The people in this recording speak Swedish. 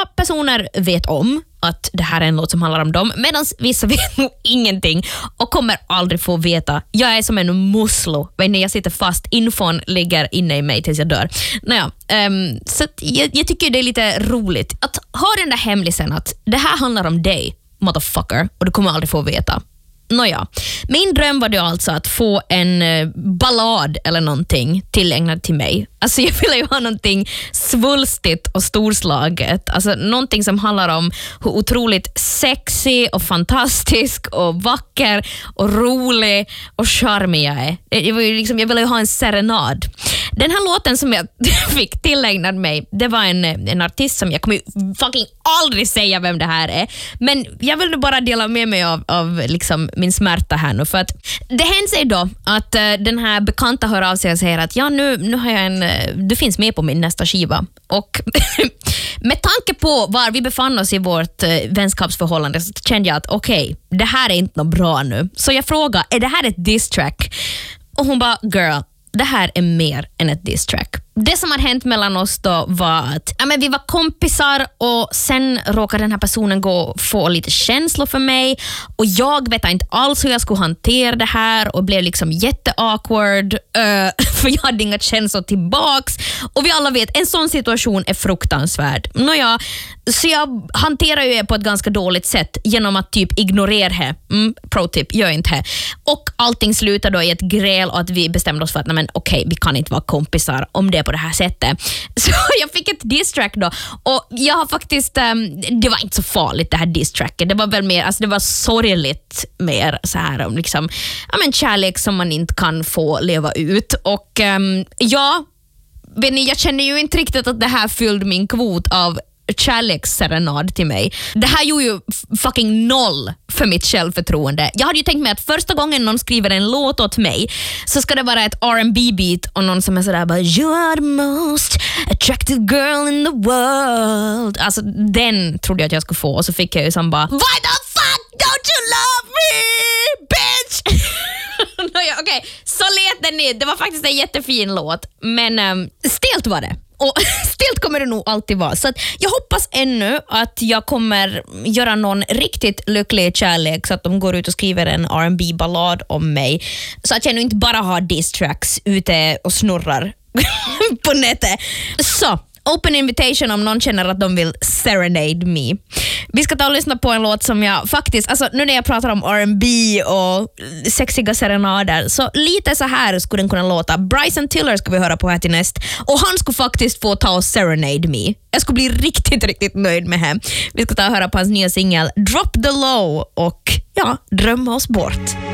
personer vet om att det här är en låt som handlar om dem, medan vissa vet nog ingenting och kommer aldrig få veta. Jag är som en muslo, när jag sitter fast, infon ligger inne i mig tills jag dör. Så att jag tycker det är lite roligt att ha den där hemlisen att det här handlar om dig, motherfucker, och du kommer aldrig få veta. Min dröm var då alltså att få en ballad eller någonting tillägnad till mig. Alltså jag ville ju ha någonting svulstigt och storslaget. Alltså någonting som handlar om hur otroligt sexy och fantastisk och vacker och rolig och charmig jag är. Jag ville ju ha en serenad. Den här låten som jag fick tillägnad mig, det var en artist som jag kommer fucking aldrig säga vem det här är. Men jag vill bara dela med mig av liksom min smärta här nu. För att det händer sig då att den här bekanta hör av sig och säger att nu har jag du finns med på min nästa skiva. Och med tanke på var vi befann oss i vårt vänskapsförhållande så kände jag att okej, det här är inte något bra nu. Så jag frågade, är det här ett diss track? Och hon bara, girl, det här är mer än ett diss track. Det som har hänt mellan oss då var att vi var kompisar och sen råkade den här personen få lite känslor för mig och jag vet inte alls hur jag skulle hantera det här och blev liksom jätteawkward för jag hade inga känslor tillbaks och vi alla vet, en sån situation är fruktansvärd. Så jag hanterar ju det på ett ganska dåligt sätt genom att typ ignorera det. Pro tip, gör inte det. Och allting slutar då i ett gräl och att vi bestämde oss för att okej, vi kan inte vara kompisar om det på det här sättet. Så jag fick ett diss track då och jag har faktiskt det var inte så farligt det här diss tracket. Det var väl mer, alltså det var sorgligt mer så här om liksom kärlek som man inte kan få leva ut och jag känner ju inte riktigt att det här fyllde min kvot av kärleksserenad till mig. Det här gjorde ju fucking noll för mitt självförtroende. Jag hade ju tänkt mig att första gången någon skriver en låt åt mig så ska det vara ett R&B beat och någon som är sådär bara, you are the most attractive girl in the world. Alltså den trodde jag att jag skulle få och så fick jag ju som bara, why the fuck don't you love me, bitch? Okej, så lät den ner. Det var faktiskt en jättefin låt, men stelt var det. Och stelt kommer det nog alltid vara. Så att jag hoppas ännu att jag kommer göra någon riktigt lycklig kärlek så att de går ut och skriver en R&B-ballad om mig. Så att jag nu inte bara har diss tracks ute och snurrar på nätet. Så open invitation om någon känner att de vill serenade me. Vi ska ta och lyssna på en låt som jag faktiskt, alltså nu när jag pratar om R&B och sexiga serenader, så lite så här skulle den kunna låta. Bryson Tiller ska vi höra på här till näst. Och han skulle faktiskt få ta och serenade me. Jag skulle bli riktigt, riktigt nöjd med henne. Vi ska ta och höra på hans nya singel Drop the Low och drömma oss bort.